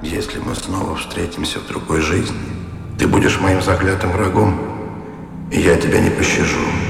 Если мы снова встретимся в другой жизни, ты будешь моим заклятым врагом, и я тебя не пощажу.